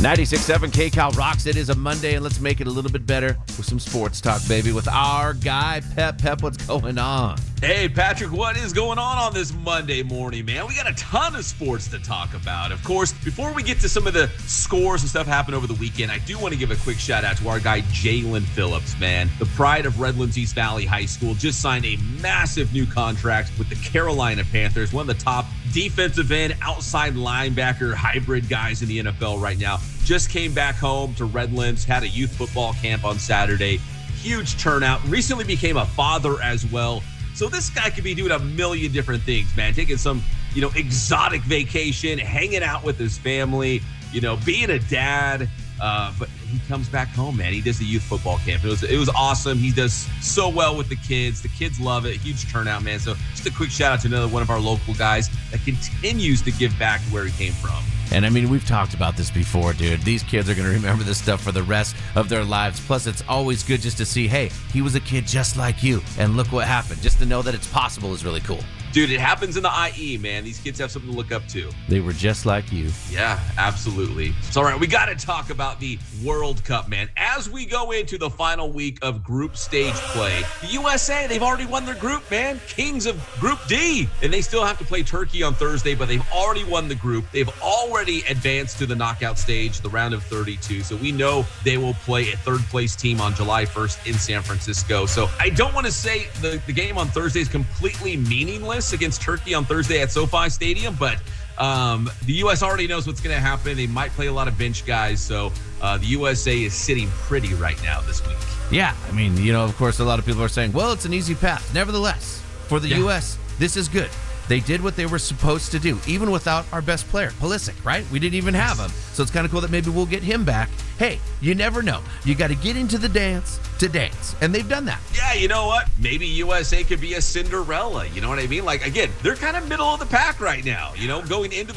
96.7 KCal rocks. It is a Monday, and let's make it a little bit better with some sports talk, baby, with our guy, Pep. Pep, what's going on? Hey, Patrick, what is going on this Monday morning, man? We got a ton of sports to talk about. Of course, before we get to some of the scores and stuff happened over the weekend, I do want to give a quick shout out to our guy, Jalen Phillips, man. The pride of Redlands East Valley High School just signed a massive new contract with the Carolina Panthers, one of the top defensive end, outside linebacker, hybrid guys in the NFL right now. Just came back home to Redlands, had a youth football camp on Saturday. Huge turnout. Recently became a father as well. So this guy could be doing a million different things, man. Taking some, exotic vacation, hanging out with his family, being a dad. But he comes back home, man. He does the youth football camp. It was awesome. He does so well with the kids. The kids love it. Huge turnout, man. So just a quick shout out to another one of our local guys that continues to give back to where he came from. And I mean, we've talked about this before, dude. These kids are going to remember this stuff for the rest of their lives. Plus, it's always good just to see, hey, he was a kid just like you, and look what happened. Just to know that it's possible is really cool. Dude, it happens in the IE, man. These kids have something to look up to. They were just like you. Yeah, absolutely. So, all right, we got to talk about the World Cup, man. As we go into the final week of group stage play, the USA, they've already won their group, man. Kings of Group D. And they still have to play Turkey on Thursday, but they've already won the group. They've already advanced to the knockout stage, the round of 32. So we know they will play a third-place team on July 1st in San Francisco. So I don't want to say the game on Thursday is completely meaningless against Turkey on Thursday at SoFi Stadium, but the U.S. already knows what's going to happen. They might play a lot of bench guys, so the USA is sitting pretty right now this week. Yeah, I mean, of course, a lot of people are saying, well, it's an easy path. Nevertheless, for the U.S., this is good. They did what they were supposed to do, even without our best player, Pulisic, right? We didn't even have him. So it's kind of cool that maybe we'll get him back. Hey, you never know. You got to get into the dance to dance. And they've done that. Yeah, you know what? Maybe USA could be a Cinderella. You know what I mean? Like, again, they're kind of middle of the pack right now, going into